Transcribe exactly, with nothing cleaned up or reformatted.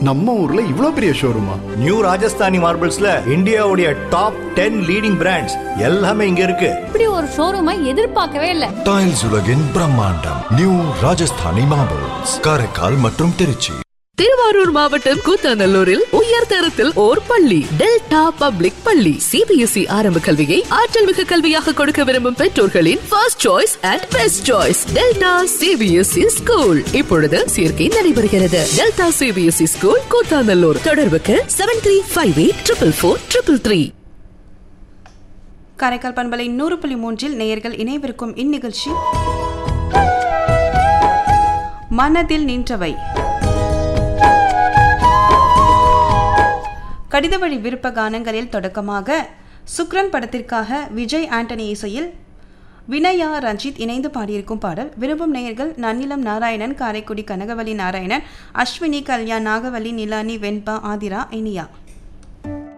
நம்ம ஊர்ல இவ்ளோ பெரிய ஷோரூமா? நியூ ராஜஸ்தானி மார்பிள்ஸ்ல இந்தியாவுடைய டாப் டென் லீடிங் பிராண்ட்ஸ் எல்லாமே இங்க இருக்கு. இப்படி ஒரு ஷோரூமை எதிர்பார்க்கவே இல்ல. டைல்ஸ் உலகின் பிரம்மாண்டம் நியூ ராஜஸ்தானி மார்பிள்ஸ், காரைக்கால் மற்றும் திருச்சி. திருவாரூர் மாவட்டம் கூத்தாநல்லூரில் உயர் தரத்தில் ஓர் பள்ளி, டெல்டா பப்ளிக் பள்ளி. சிபிஎஸ்இ ஆரம்ப கல்வியை ஆற்றல் மிகு கல்வியாக கொடுக்க விரும்பும் பெற்றோர்களின் first choice and best choice delta CBSE school. இப்பொழுது சேர்க்கை நடைபெறுகிறது. Delta CBSE school Koothanallur. தொடர்புக்கு seven three five eight triple four triple three. Karaikal பண்பலை நூறு புள்ளி மூன்றில் நேயர்கள் இணைவிருக்கும் இந்நிகழ்ச்சி மனதில் நின்றவை. கடித வழி விருப்ப கானங்களில் தொடக்கமாக சுக்ரன் படத்திற்காக விஜய் ஆண்டனி இசையில் வினயா ரஞ்சித் இணைந்து பாடியிருக்கும் பாடல் விரும்பும் நேயர்கள் நன்னிலம் நாராயணன், காரைக்குடி கனகவல்லி நாராயணன், அஸ்வினி, கல்யாண், நாகவல்லி, நிலானி, வெண்பா, ஆதிரா, இனியா.